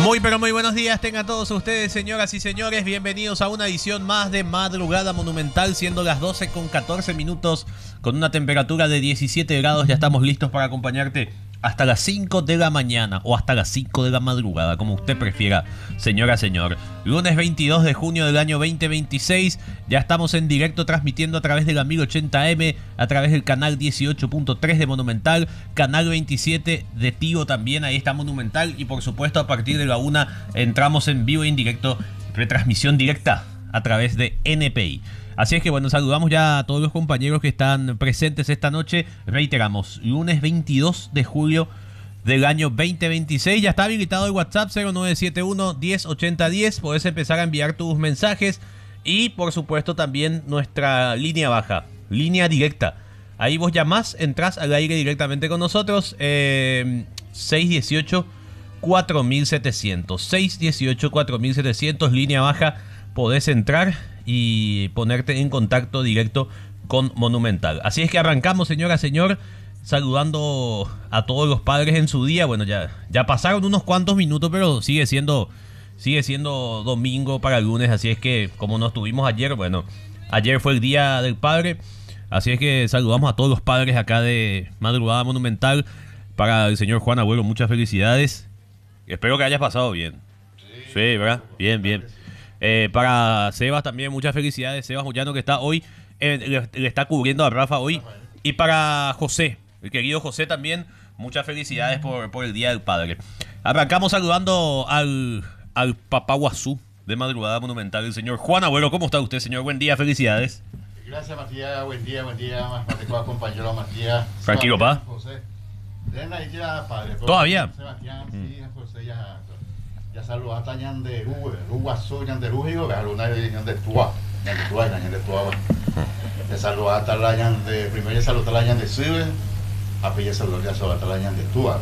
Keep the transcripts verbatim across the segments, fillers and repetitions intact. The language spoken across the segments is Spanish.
Muy pero muy buenos días tengan todos ustedes, señoras y señores. Bienvenidos a una edición más de Madrugada Monumental, siendo las doce con catorce minutos, con una temperatura de diecisiete grados. Ya estamos listos para acompañarte hasta las cinco de la mañana o hasta las cinco de la madrugada, como usted prefiera, señora, señor. Lunes veintidós de junio del año veinte veintiséis. Ya estamos en directo transmitiendo a través de la mil ochenta eme, a través del canal dieciocho punto tres de Monumental, canal veintisiete de Tigo también, ahí está Monumental. Y por supuesto a partir de la una entramos en vivo e indirecto, retransmisión directa a través de N P I. Así es que bueno, saludamos ya a todos los compañeros que están presentes esta noche. Reiteramos, lunes veintidós de julio del año veinte veintiséis. Ya está habilitado el WhatsApp cero nueve siete uno, diez ochenta diez. Podés empezar a enviar tus mensajes. Y por supuesto también nuestra línea baja, línea directa. Ahí vos llamás, entrás al aire directamente con nosotros. Eh, seis dieciocho, cuatro mil setecientos. seis dieciocho, cuatro mil setecientos, línea baja. Podés entrar y ponerte en contacto directo con Monumental. Así es que arrancamos, señora, señor, saludando a todos los padres en su día. Bueno, ya, ya pasaron unos cuantos minutos, pero sigue siendo, sigue siendo domingo para el lunes. Así es que, como nos tuvimos ayer, bueno, ayer fue el Día del Padre. Así es que saludamos a todos los padres acá de Madrugada Monumental. Para el señor Juan Abuelo, muchas felicidades. Espero que hayas pasado bien. Sí, sí, ¿verdad? Bien, bien. Eh, para Sebas también, muchas felicidades. Sebas Moyano, que está hoy, eh, le, le está cubriendo a Rafa hoy. Y para José, el querido José también, muchas felicidades por, por el Día del Padre. Arrancamos saludando al, al papá Guazú de Madrugada Monumental, el señor Juan Abuelo. ¿Cómo está usted, señor? Buen día, felicidades. Gracias, Matías. Buen día, buen día. Matecoa, compañero Matías. Tranquilo, pa. José. Padre, ¿Todavía? Sebastián, sí, José, ya... Ya saludos a Tañan de Uwe, Uguazú, Yan de Rugigo, que alguna de Yan de Tua, Yan de Tua, Yan de Tua. Ya saludos a la Yan de, primero ya saludos a la Yan de Sibe, a Pilla saludos ya saludos a la Yan de Tua.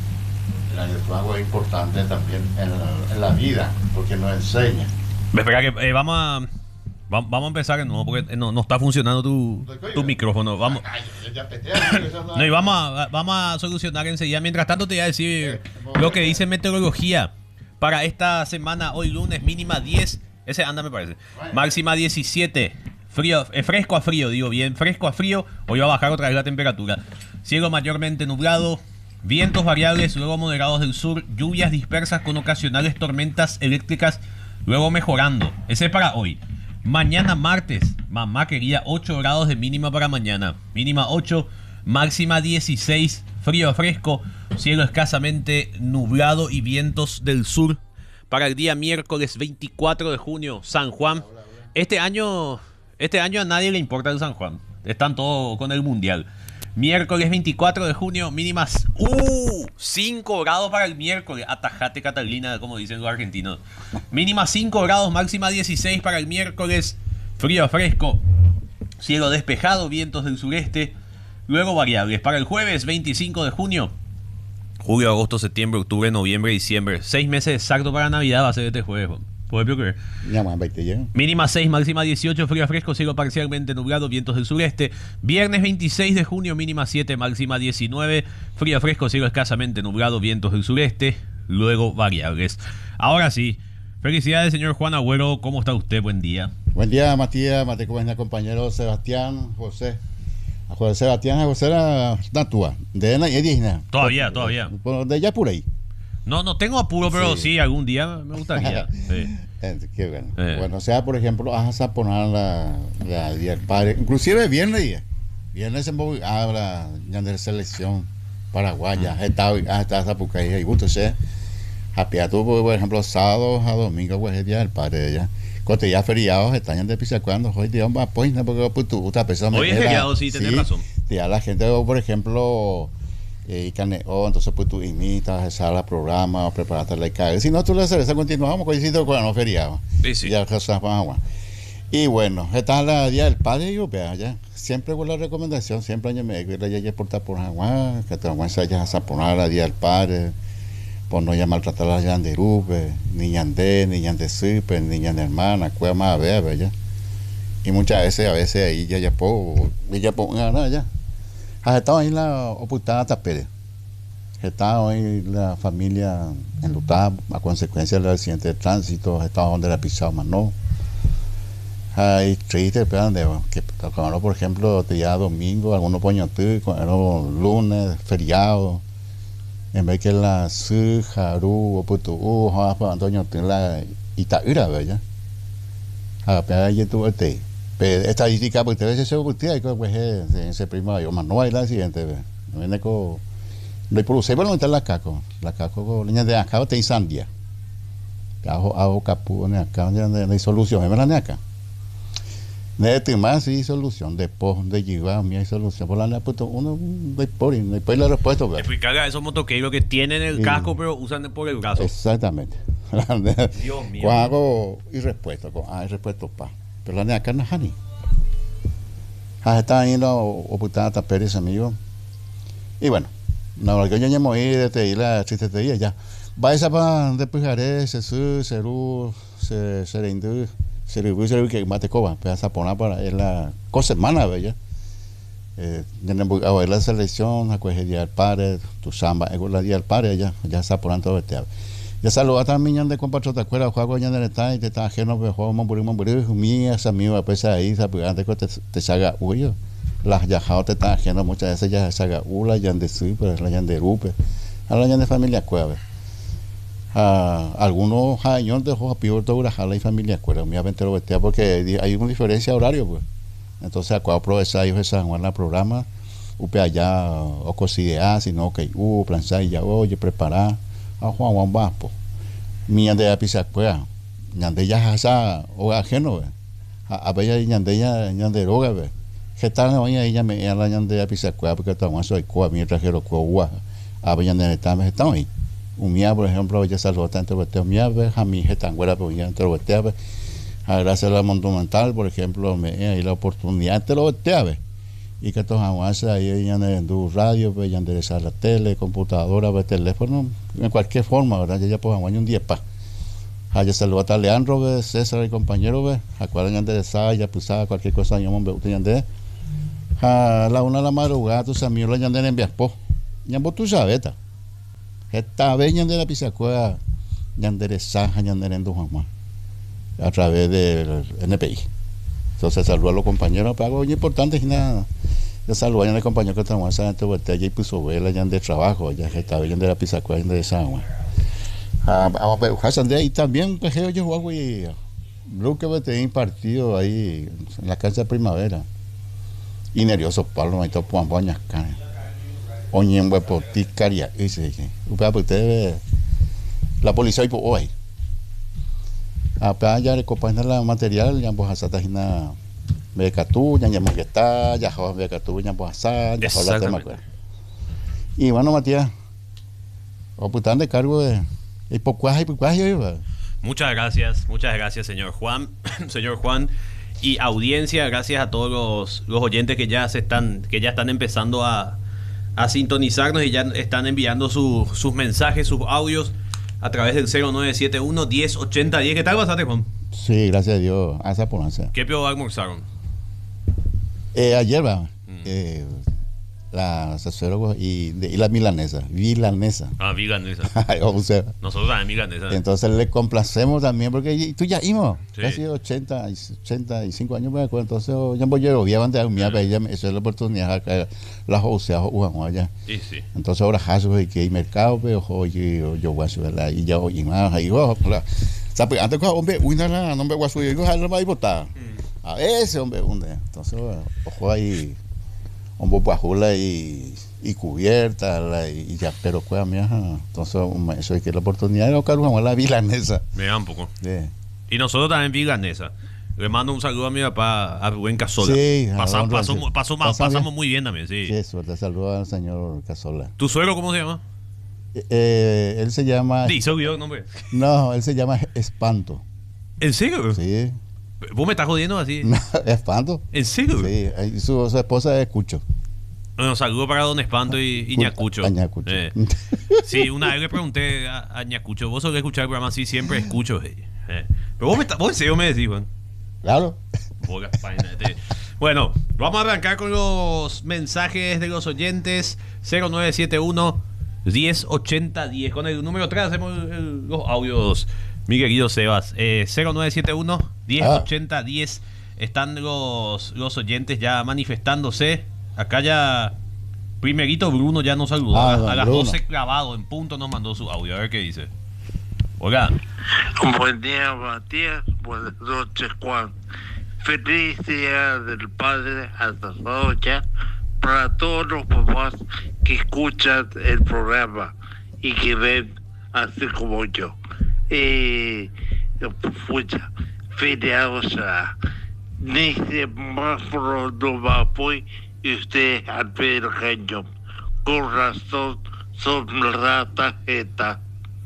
El Yan de Tua es importante también en la, en la vida, porque nos enseña. Espera que eh, vamos a... Vamos a empezar de nuevo porque no, no está funcionando tu, tu micrófono. Vamos. No, y vamos a, vamos a solucionar enseguida. Mientras tanto te voy a decir lo que dice meteorología para esta semana. Hoy lunes, mínima diez. Ese anda me parece. Máxima diecisiete. Frío, eh, fresco a frío, digo bien. Fresco a frío. Hoy va a bajar otra vez la temperatura. Cielo mayormente nublado. Vientos variables, luego moderados del sur. Lluvias dispersas con ocasionales tormentas eléctricas. Luego mejorando. Ese es para hoy. Mañana martes, mamá quería ocho grados de mínima para mañana. Mínima ocho, máxima dieciséis, frío fresco, cielo escasamente nublado y vientos del sur. Para el día miércoles veinticuatro de junio, San Juan. Este año, este año a nadie le importa el San Juan. Están todos con el mundial. Miércoles veinticuatro de junio, mínimas uh, cinco grados para el miércoles. Atajate Catalina, como dicen los argentinos. Mínima cinco grados, máxima dieciséis para el miércoles. Frío fresco, cielo despejado, vientos del sureste. Luego variables. Para el jueves veinticinco de junio, julio, agosto, septiembre, octubre, noviembre, diciembre. Seis meses exactos para Navidad va a ser este jueves. ¿Puedes creer? Mínima seis, máxima dieciocho, frío fresco, cielo parcialmente nublado, vientos del sureste. Viernes veintiséis de junio, mínima siete, máxima diecinueve, frío fresco, cielo escasamente nublado, vientos del sureste. Luego variables. Ahora sí, felicidades, señor Juan Agüero. ¿Cómo está usted? Buen día. Buen día, Matías, Mate, compañero Sebastián, José. A José Sebastián, a José era Natua, de Ena y Edina. Todavía, todavía. De allá por ahí. No, no tengo apuro, pero sí, sí algún día me gustaría. Sí. Qué bueno. Eh. Bueno, o sea, por ejemplo, vas a poner la, la Día del Padre, inclusive viernes, viernes en Bogotá habla ya de selección paraguaya, está hasta Zapucay y gusto sea, a piato, por ejemplo, sábado a domingo, pues el Día del Padre ya. Cuando ya feriados están de pisa cuando hoy día va pues porque pues tú otra persona. Hoy es feriado, sí, tenés razón. Ya la gente, por ejemplo, eh, caneo, entonces pues tú imitas esa la programa, prepararte la calle. Si no tú la cerveza continuamos coincidiendo con los feriados. Sí, sí. Ya cosas agua. Y bueno, está la Día del Padre y yo vea ya. Siempre con la recomendación, siempre año me que la ya portar por agua, que te vamos a ya poner la Día del Padre. Por no ya maltratar a las yanderupe, ni yandé, ni yandecipe, ni yandermana, cueva más a ver, ya. Y muchas veces, a veces ahí ya ya puedo, ya puedo ganar ya. Has estado ahí en la oputada Tapere. Está hoy la familia enlutada a consecuencia del accidente de tránsito, está donde la pisado mano. Hay triste, pero de que cuando, por ejemplo, día domingo, algunos poños cuando lunes, feriado, en vez que la su, jaru, o putu, u, joa, Antonio, la itaíra, ¿verdad? A pegar y tuvo el té. Pero estadística, pues te ves ese botella, pues ese primo, yo más no hay la siguiente, ¿verdad? Viene con. No hay por usted, pero no está la caco. La caco con leña de acá, te sandia. Ajo, ajo, capú, ne acá, no hay solución, ¿es verdad, ne acá? De más sí solución, después de llegar, mi hay solución. Por la neta, pues uno, de por no hay la respuesta, ¿verdad? Explicarle a esos motoqueros que tienen el casco, pero usan por el brazo. Exactamente. Dios mío. Con hago y respuesta, con ah, y respuesta, pa. Pero la neta, acá no es ni. Ah, está ahí la oputada Pérez, amigo. Y bueno. No, que yo ya me voy de te la triste te ya. Va esa pa de pujaré, se su, se ru, se se indu, se ru, se ru que mate coba, pe esa pona para la cosa semana, bella. Eh, ya no a ver la selección, a coger día al padre, tu samba, ego la día al padre ya, ya está por todo este. Ya saluda también de compatriota, acuerda, juego ya en el está y te está ajeno, pero juego mamburí mamburí, mía, esa mío, pues ahí, sabe, antes que te te salga huyo. Las yajadas te están haciendo muchas veces ya se haga una, ya de super, la de rupe, a la de familia cueva. Algunos años de hoja pior todo la familia cueva, me aventero bestia porque hay una diferencia de horario, pues. Entonces, a cuál aprovechar yo esa Juan la programa, upe allá, o cosidea, sino que uh, planchar y ya oye, preparar, a Juan Juan Vaspo. Mía de la pizza cueva, ñande ya asa, o ajeno, a bella ñande ya, ñande roga, ve. Que tal hoy ella me la ñande a pizza cueva porque estamos soy cueva mi trajero cueva a bella de está me está hoy un mía por ejemplo ya salvo tanto boteo mía ve a mi jetan güera pues ya entre boteo a gracias a la monumental por ejemplo me hay la oportunidad de lo boteo y que todos avances ahí ya en tu radio pues ya enderezar la tele computadora ve teléfono en cualquier forma verdad ya pues aguanto un día pa allá saluda a Leandro César y compañero ve a cual ya enderezar ya pues cualquier cosa yo me de a la una de la madrugada tus amigos la ñanden en Viaspo ñambo tu sabeta esta vez ñande la pisacueva ñandere saja ñandere en Juan a través del N P I entonces saludo a los compañeros pero algo muy importante es nada yo saludo a los compañeros que estamos en esta vuelta y puso vela ñande trabajo ya esta vez ñande la pisacueva ñandere saja a ver de ahí también pues yo juego y lo que tenía partido ahí en la cancha de Primavera y nervioso Pablo me topó a poñas canes oye en huevo ticaria ese usted la policía y por hoy acá ya recompañar la material ya pues hasta tajina me catú ya ya está ya joven me catú ya pues hasta ya habla tema y bueno Matías o putan de cargo de y pocuaje y pocuaje muchas gracias muchas gracias señor Juan señor Juan y audiencia, gracias a todos los, los oyentes que ya se están, que ya están empezando a, a sintonizarnos y ya están enviando su, sus mensajes, sus audios a través del cero nueve siete uno, diez ochenta diez. ¿Qué tal pasaste, Juan? Sí, gracias a Dios. A esa ponencia. ¿Qué peor almorzaron? Eh, ayer va. Mm. Eh, la sacero y, y la milanesa, milanesa. Ah, milanesa. O sea, nosotros también milanesa. Entonces le complacemos también porque tú ya íbamos, sí. Casi ochenta, ochenta y cinco años me acuerdo, entonces yo voy a ir a andar mi ella, esa es la oportunidad que la José jugamos allá. Sí, sí. Entonces ahora haso que hay mercado, pero oye, yo voy a subir y ya oye más ahí va. ¿Sabes? Antes que hombre, una la no me voy a subir, yo no me voy a botar. A ese hombre, un entonces ojo ahí un bopajula y, y cubierta la, y ya pero cueva mía entonces eso es que la oportunidad de buscar una la vilanesa me da un poco sí. Y nosotros también vilanesa le mando un saludo a mi papá a Rubén Casola sí, pasamos, pasó, pasó, pasó, pasamos bien. Muy bien también sí, sí suerte saludo al señor Casola. ¿Tu suegro cómo se llama? Eh, él se llama sí, soy yo, nombre. No, él se llama Espanto. ¿En serio? Sí. ¿Vos me estás jodiendo así? No, Espanto. ¿En serio? Sí, su, su esposa es Cucho. Bueno, saludo para Don Espanto y, y Ñacucho. Ñacucho. Eh. Sí, una vez le pregunté a, a Ñacucho, vos solés escuchar el programa así, siempre escucho. Eh. Pero vos, me, vos en serio me decís, Juan. Claro. Bueno, vamos a arrancar con los mensajes de los oyentes. Cero nueve siete uno, diez ochenta diez. Con el número tres hacemos el- el- los audios, mi querido Sebas. Eh, cero nueve siete uno, diez ochenta diez. Están los, los oyentes ya manifestándose. Acá ya, primerito Bruno ya nos saludó. Ah, a, don a las Bruno. doce clavado en punto nos mandó su audio. A ver qué dice. Hola. Buen día, Matías. Buenas noches, Juan. Feliz día del padre a todos ya, para todos los papás que escuchan el programa y que ven así como yo. Eh, pucha, feriados a ni se más pronto va pues y ustedes al pie del cañón. Con razón son la tarjeta.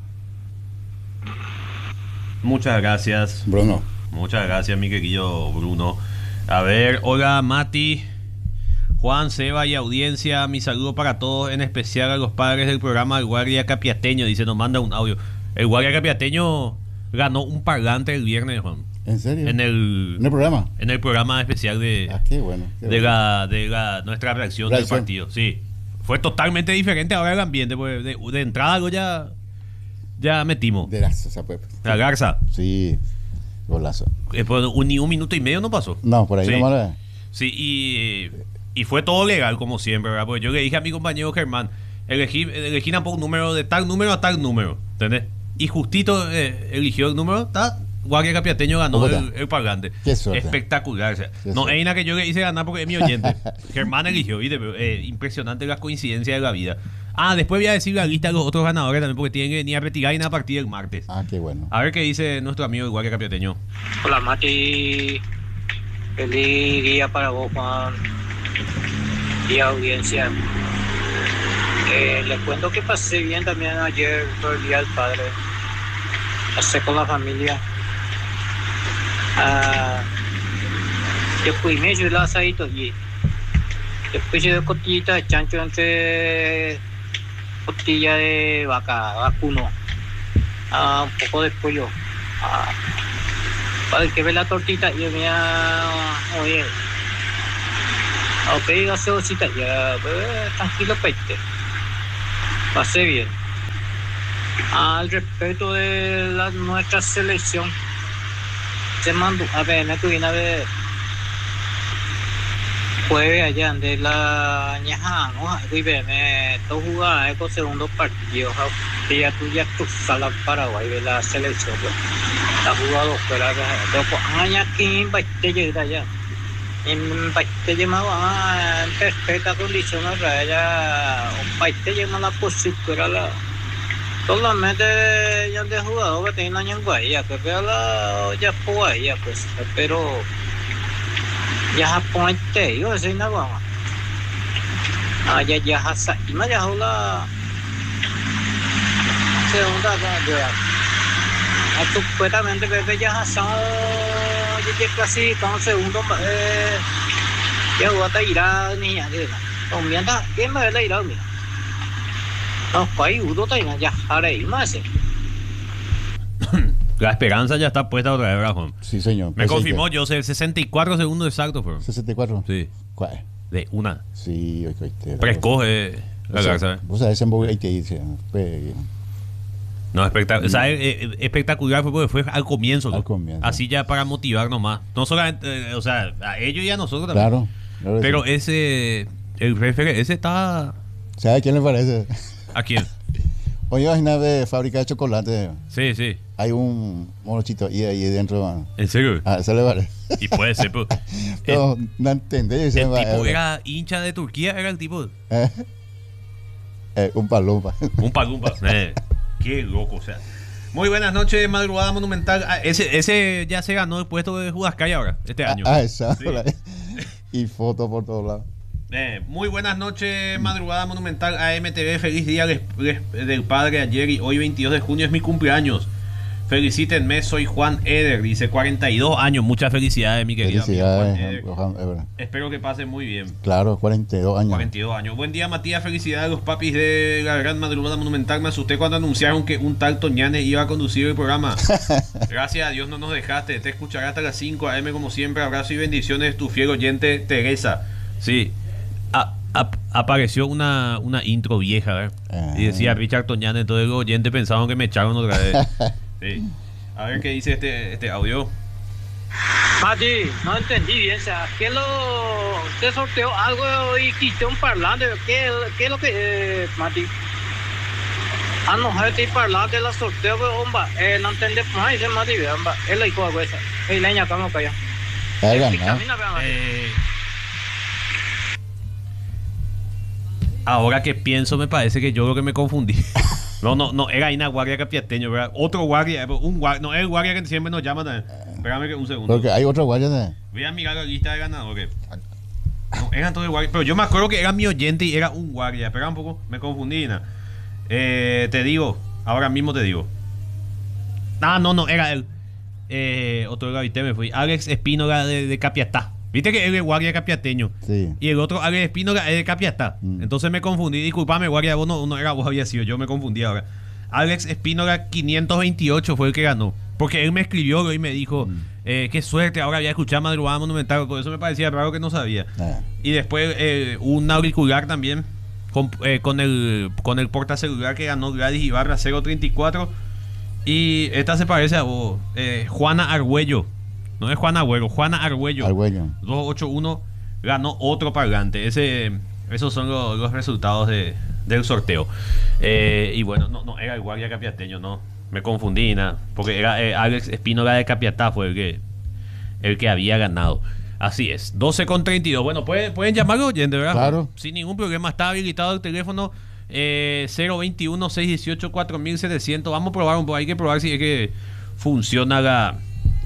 Muchas gracias. Bruno. Muchas gracias, mi querido Bruno. A ver, hola Mati, Juan, Seba y audiencia. Mi saludo para todos, en especial a los padres del programa El Guardia Capiateño. Dice, nos manda un audio. El Guardia Capiateño ganó un parlante el viernes, Juan. ¿En serio? En el, ¿En el programa? en el programa especial de, Ah, qué bueno. Qué de, bueno. la, de la nuestra reacción del Reacción. partido. Sí, fue totalmente diferente ahora el ambiente. Pues de, de entrada algo ya, ya metimos. De las, o sea, pues, La Garza, sí, golazo. eh, pues, un, ni un minuto y medio no pasó. No, por ahí Sí. nomás. la- Sí, y, y fue todo legal como siempre, ¿verdad? Porque yo le dije a mi compañero Germán, elegí, elegí un poco un número de tal número a tal número, ¿entendés? Y justito eh, eligió el número, ¿tá? Guardia Capiateño ganó ¿Cómo el, está? el parlante. Qué suerte. Espectacular. O sea, Qué no suerte. hay nada que yo le hice ganar porque es mi oyente. Germán eligió, ¿viste? Pero, eh, impresionante las coincidencias de la vida. Ah, después voy a decir la lista de los otros ganadores también porque tienen que venir a retirar y a partir del martes. Ah, qué bueno. A ver qué dice nuestro amigo el Guardia Capiateño. Hola Mati, feliz día para vos Juan y audiencia. Eh, les cuento que pasé bien también ayer por el Día del Padre. Pasé con la familia. Ah, después me llevé el asadito allí. Después llevé costillita de chancho entre costilla de vaca, vacuno. Ah, un poco de pollo. Ah, para el que ve la tortita y me oye, ok, gaseosita, ya, pues, tranquilo, peste. Pasé bien. Al respecto de la, nuestra selección, se mandó, a ver, me tuve una vez, jueves allá de la ñaja, ¿no? Y ve, me to jugar con segundo partido, que ya tú ya tú salas Paraguay de la selección, pues. La jugado fuera de pero aña aquí en Baitelle allá. En Baitelle más en perfecta condición allá, un Baitelle más la posible la solamente ya de jugador que tiene año en Guaya, que vea la ya Guaya pues, pero ya Japón este, yo ese nada más. Allá ya hasa y más ya la segunda de Ah, supuestamente Pepe ya Hassan ya clasificado segundo eh, ya jugó hasta Irán ni ya de nada mientras quién me ve la Irán mira no país uno está ya haré y más La esperanza ya está puesta otra vez, ¿verdad, Juan? Sí, señor. Me Presente. confirmó Joseph, sesenta y cuatro segundos exactos fueron. ¿sesenta y cuatro? Sí, ¿Cuál? de una. Sí, oye, oye. Preescoge la O sea, Garza. vos sabés, en Bogotá, ahí te dice. pues, No, espectacular. O sea, eh, eh, espectacular fue porque fue al comienzo. ¿no? Al comienzo. Así ya para motivar nomás. No solamente, eh, o sea, a ellos y a nosotros también. Claro. claro que Pero sí. ese, el referee, ese está... ¿Sabe a quién le parece? ¿A quién? Oye, imagina de fábrica de chocolate. Sí, sí. Hay un morochito ahí, ahí dentro. ¿En serio? Ah, eso le parece. Y puede ser, pero... Pero no entendés. El ese va- tipo eh, era hincha de Turquía, era el tipo... eh, eh, un palompa. Un palumpa. Eh, qué loco, o sea. Muy buenas noches, Madrugada Monumental. Ah, ese, ese ya se ganó el puesto de Judascay ahora, este año. Ah, esa. Sí. Y fotos por todos lados. Eh, muy buenas noches, Madrugada Monumental A M T V. Feliz día des- des- del padre ayer y hoy veintidós de junio es mi cumpleaños. Felicítenme, soy Juan Eder, dice cuarenta y dos años. Muchas felicidades, mi querido amigo Juan Felicidades. Eder. Johan Ever. Espero que pasen muy bien. Claro, cuarenta y dos años. cuarenta y dos años. Buen día, Matías. Felicidades a los papis de la gran Madrugada Monumental. Me asusté cuando anunciaron que un tal Toñanes iba a conducir el programa. Gracias a Dios no nos dejaste. Te escucharé hasta las cinco a eme como siempre. Abrazo y bendiciones, tu fiel oyente Teresa. Sí. A- a- apareció una, una intro vieja, ¿verdad? Ah. Y decía Richard Toñán, entonces los oyentes pensaban que me echaron otra vez. Sí. A ver qué dice este, este audio. Mati, no entendí bien, o sea, ¿qué lo te sorteó algo y quité un parlante? ¿Qué, qué es lo que eh, Mati? Ah, no, este parlante la sorteo, pero homba, eh, no entendí más, dice Mati, homba, es la hijo de esa, es leña, estamos para allá. Hay ganado. Eh, ahora que pienso, me parece que yo creo que me confundí. No, no, no, era Ina Guardia Capiateño, ¿verdad? Otro guardia, un guardia, no, es el guardia que siempre nos llama también. Espérame que un segundo. Porque hay otro guardia de... Voy a mirar la lista de ganadores. No, eran todos guardias, pero yo me acuerdo que era mi oyente y era un guardia. Espera un poco, me confundí, Ina. Eh, te digo, ahora mismo te digo. Ah, no, no, era él. Eh, otro gavité me fui. Alex Espínola de, de Capiatá. Viste que él es guardia capiateño. Sí. Y el otro, Alex Espínola, es de Capiatá. Mm. Entonces me confundí. Disculpame, guardia, vos no, no era vos había sido. Yo me confundí ahora. Alex Espínola quinientos veintiocho fue el que ganó. Porque él me escribió y me dijo, Mm. eh, qué suerte, ahora había escuchado Madrugada Monumental. Por eso me parecía raro que no sabía. Ah. Y después eh, un auricular también. Con, eh, con el con el portacelular que ganó Gladys Ibarra cero treinta y cuatro. Y esta se parece a vos. Eh, Juana Argüello. No es Juana Agüero, Juana Argüello. Argüello. doscientos ochenta y uno ganó otro parlante. Ese, esos son los, los resultados de, del sorteo. Eh, y bueno, no, no era el guardia capiateño, no. Me confundí, nada. Porque era eh, Alex Espínola de Capiatá fue el que, el que había ganado. Así es, doce con treinta y dos. Bueno, pueden, pueden llamarlo oyente, ¿verdad? Claro. Sin ningún problema, está habilitado el teléfono eh, cero veintiuno, seiscientos dieciocho, cuatro mil setecientos. Vamos a probar un poco, hay que probar si es que funciona la,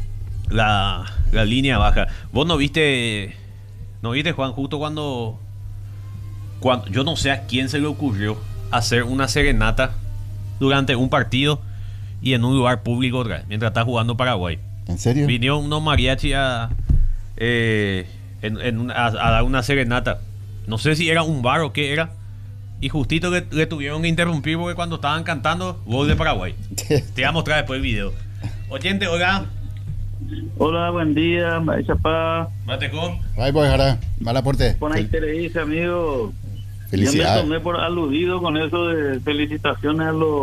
la, la línea baja. Vos no viste, no viste, Juan, justo cuando, cuando, yo no sé a quién se le ocurrió hacer una serenata durante un partido y en un lugar público otra vez, mientras está jugando Paraguay. ¿En serio? Vinieron unos mariachi a, eh, en, en una- a, a dar una serenata. No sé si era un bar o qué era. Y justito le, le tuvieron que interrumpir porque cuando estaban cantando gol de Paraguay. Te voy a mostrar después el video. Oyente, hola. Hola, buen día, Chapá. Mateco. Ay, pues, ahora, mal aporte. Con ahí te le dice, amigo. Yo me Felicidades. tomé por aludido con eso de felicitaciones a los